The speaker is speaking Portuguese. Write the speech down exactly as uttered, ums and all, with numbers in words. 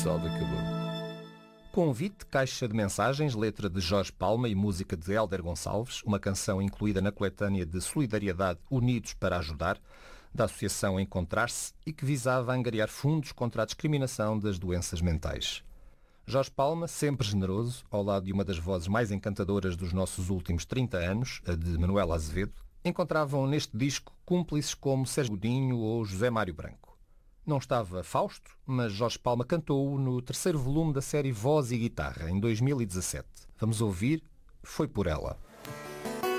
salve acabou. Convite, caixa de mensagens, letra de Jorge Palma e música de Hélder Gonçalves, uma canção incluída na coletânea de solidariedade Unidos para Ajudar, da Associação Encontrar-se, e que visava angariar fundos contra a discriminação das doenças mentais. Jorge Palma, sempre generoso, ao lado de uma das vozes mais encantadoras dos nossos últimos trinta anos, a de Manuela Azevedo, encontravam neste disco cúmplices como Sérgio Godinho ou José Mário Branco. Não estava Fausto, mas Jorge Palma cantou-o no terceiro volume da série Voz e Guitarra, em dois mil e dezassete. Vamos ouvir Foi por Ela.